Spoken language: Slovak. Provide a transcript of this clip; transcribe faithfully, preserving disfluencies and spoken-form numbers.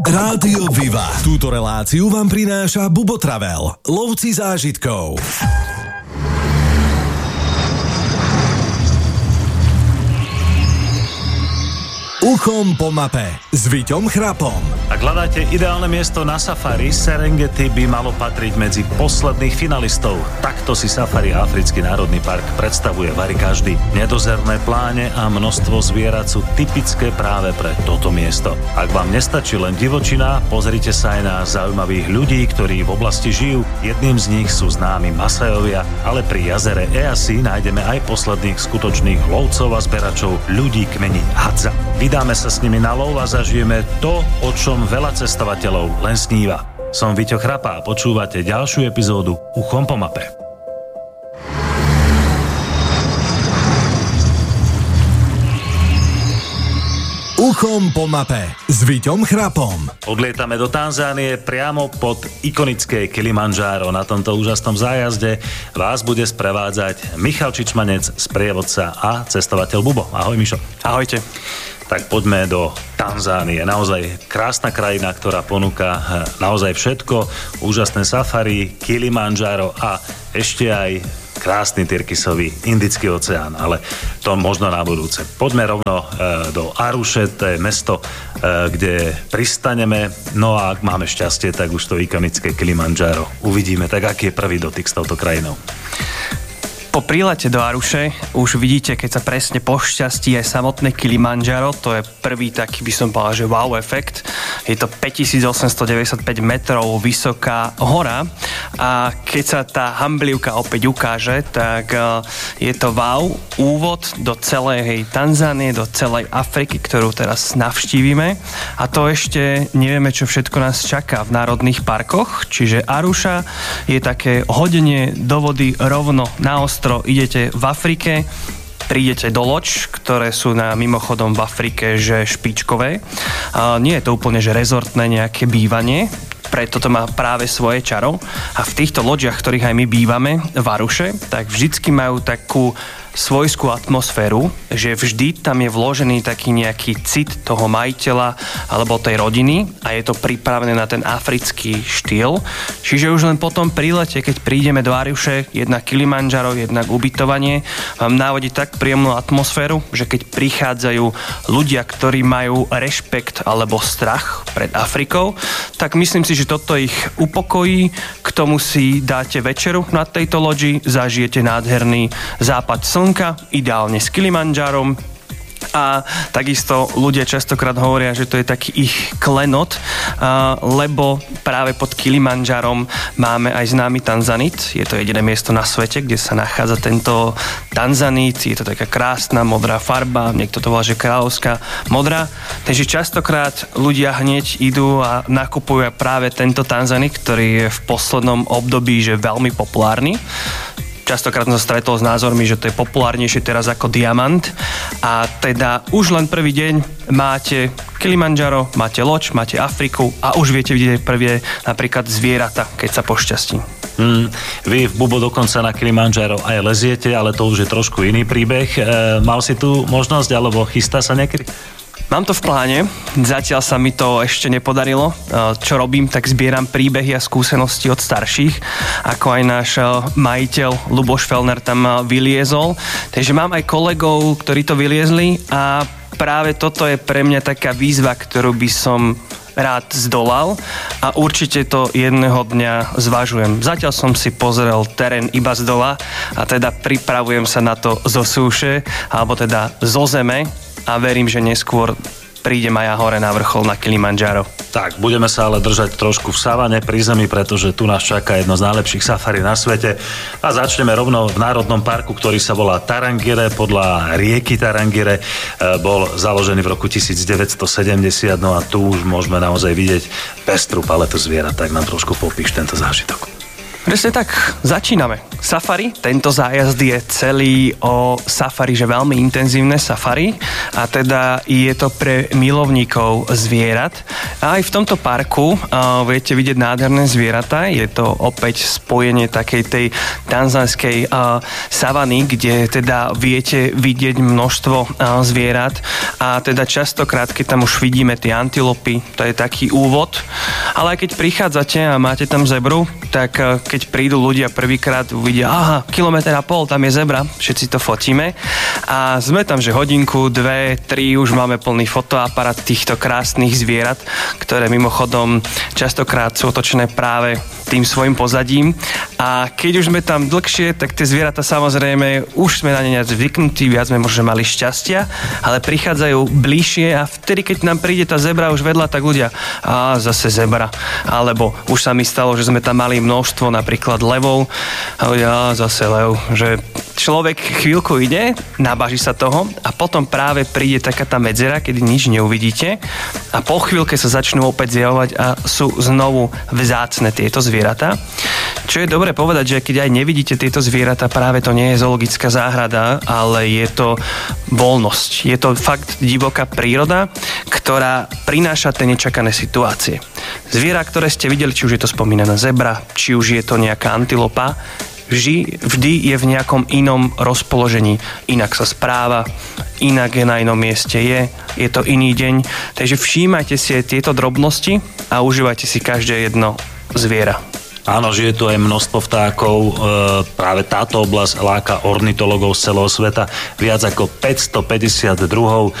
Rádio Viva. Túto reláciu vám prináša Bubo Travel, lovci zážitkov. Uchom po mape s Viťom Chrapom. Ak hľadáte ideálne miesto na safari, Serengeti by malo patriť medzi posledných finalistov. Takto si Safari Africký národný park predstavuje vari každý. Nedozerné pláne a množstvo zvierat sú typické práve pre toto miesto. Ak vám nestačí len divočina, pozrite sa aj na zaujímavých ľudí, ktorí v oblasti žijú. Jedným z nich sú známi Masajovia, ale pri jazere Easi nájdeme aj posledných skutočných lovcov a zberačov ľudí kmeni Hadza. Vydáme sa s nimi na lov a zažijeme to, o čom veľa cestovateľov len sníva. Som Viťo Chrapa a počúvate ďalšiu epizódu Uchom po mape. Uchom po mape s Viťom Chrapom. Odlietame do Tanzánie priamo pod ikonické Kilimanjaro. Na tomto úžasnom zájazde vás bude sprevádzať Michal Čičmanec, sprievodca a cestovateľ Bubo. Ahoj, Mišo. Ahojte. Tak poďme do Tanzánie. Naozaj krásna krajina, ktorá ponúka naozaj všetko. Úžasné safari, Kilimanjaro a ešte aj krásny tyrkysový Indický oceán, ale to možno na budúce. Poďme rovno e, do Aruše, to je mesto, e, kde pristaneme, no a ak máme šťastie, tak už to ikonické Kilimanjaro uvidíme. Tak aký je prvý dotyk s touto krajinou? Po prílete do Aruše už vidíte, keď sa presne pošťastí aj samotné Kilimanjaro, to je prvý taký, by som povedal, že wow efekt. Je to päťtisícosemstodeväťdesiatpäť metrov vysoká hora a keď sa tá hamblivka opäť ukáže, tak je to wow, úvod do celej Tanzánie, do celej Afriky, ktorú teraz navštívime a to ešte nevieme, čo všetko nás čaká v národných parkoch, čiže Aruša je také hodenie do vody rovno na ostro. Idete v Afrike, prídete do loď, ktoré sú na mimochodom v Afrike, že špičkové. A nie je to úplne, že rezortné nejaké bývanie, preto to má práve svoje čaro. A v týchto loďiach, ktorých aj my bývame v Aruše, tak vždycky majú takú svojskú atmosféru, že vždy tam je vložený taký nejaký cit toho majiteľa alebo tej rodiny a je to pripravené na ten africký štýl. Čiže už len po tom prílete, keď prídeme do Aruše, jednak Kilimanjaro, jednak ubytovanie, vám návodí tak príjemnú atmosféru, že keď prichádzajú ľudia, ktorí majú rešpekt alebo strach pred Afrikou, tak myslím si, že toto ich upokojí. K tomu si dáte večeru na tejto loďi, zažijete nádherný západ slnka, ideálne s Kilimanjarom. A takisto ľudia častokrát hovoria, že to je taký ich klenot, lebo práve pod Kilimanjarom máme aj známy tanzanit. Je to jediné miesto na svete, kde sa nachádza tento tanzanit. Je to taká krásna modrá farba, niekto to volá, že kráľovská modrá. Takže častokrát ľudia hneď idú a nakupujú práve tento tanzanit, ktorý je v poslednom období že veľmi populárny. Častokrát som sa stretol s názormi, že to je populárnejšie teraz ako diamant. A teda už len prvý deň máte Kilimanjaro, máte loď, máte Afriku a už viete vidieť prvé napríklad zvieratá, keď sa pošťastí. Hmm, vy v Bubo dokonca na Kilimanjaro aj leziete, ale to už je trošku iný príbeh. E, mal si tu možnosť, alebo chystá sa niekedy? Mám to v pláne, zatiaľ sa mi to ešte nepodarilo. Čo robím, tak zbieram príbehy a skúsenosti od starších, ako aj náš majiteľ Luboš Fellner tam vyliezol. Takže mám aj kolegov, ktorí to vyliezli a práve toto je pre mňa taká výzva, ktorú by som rád zdolal a určite to jedného dňa zvažujem. Zatiaľ som si pozrel terén iba z dola a teda pripravujem sa na to zo súše, alebo teda zo zeme a verím, že neskôr prídem aj ja hore na vrchol na Kilimanjaro. Tak, budeme sa ale držať trošku v savane pri zemi, pretože tu nás čaká jedno z najlepších safari na svete. A začneme rovno v národnom parku, ktorý sa volá Tarangire, podľa rieky Tarangire. Bol založený v roku devätnásťstosedemdesiat, no a tu už môžeme naozaj vidieť pestrú paletu zvierat. Tak nám trošku popíš tento zážitok. Presne tak, začíname. Safari, tento zájazd je celý o safari, že veľmi intenzívne safari a teda je to pre milovníkov zvierat. A aj v tomto parku uh, viete vidieť nádherné zvieratá. Je to opäť spojenie takej tej tanzánskej uh, savany, kde teda viete vidieť množstvo uh, zvierat a teda častokrát, keď tam už vidíme tie antilopy, to je taký úvod. Ale aj keď prichádzate a máte tam zebru, tak uh, keď prídu ľudia prvýkrát, uvidia, aha, kilometr a pol, tam je zebra, všetci to fotíme a sme tam, že hodinku, dve, tri, už máme plný fotoaparát týchto krásnych zvierat, ktoré mimochodom častokrát sú otočené práve tým svojim pozadím a keď už sme tam dlhšie, tak tie zvieratá samozrejme už sme na ne nejak zvyknutí, viac sme možno mali šťastia, ale prichádzajú bližšie a vtedy, keď nám príde tá zebra už vedľa, tak ľudia, a zase zebra, alebo už sa mi stalo, že sme tam mali množstvo napríklad levov a ľudia, a zase lev, že človek chvíľku ide, nabaží sa toho a potom práve príde taká tá medzera, kedy nič neuvidíte a po chvíľke sa začnú opäť zjavovať a sú znovu vzácne tieto zvieratá. Čo je dobre povedať, že keď aj nevidíte tieto zvieratá, práve to nie je zoologická záhrada, ale je to voľnosť. Je to fakt divoká príroda, ktorá prináša tie nečakané situácie. Zviera, ktoré ste videli, či už je to spomínaná zebra, či už je to nejaká antilopa, vždy, vždy je v nejakom inom rozpoložení. Inak sa správa, inak je na inom mieste, je, je to iný deň. Takže všímajte si aj tieto drobnosti a užívajte si každé jedno zviera. Áno, že je tu aj množstvo vtákov, e, práve táto oblasť láka ornitologov z celého sveta, viac ako päťstopäťdesiat druhov,